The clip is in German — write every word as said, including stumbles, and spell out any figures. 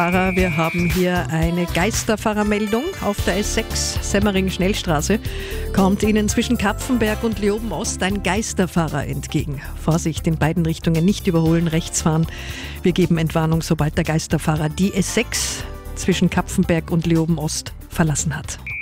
Wir haben hier eine Geisterfahrermeldung auf der S sechs Semmering-Schnellstraße. Kommt Ihnen zwischen Kapfenberg und Leoben-Ost ein Geisterfahrer entgegen. Vorsicht, in beiden Richtungen nicht überholen, rechts fahren. Wir geben Entwarnung, sobald der Geisterfahrer die S sechs zwischen Kapfenberg und Leoben-Ost verlassen hat.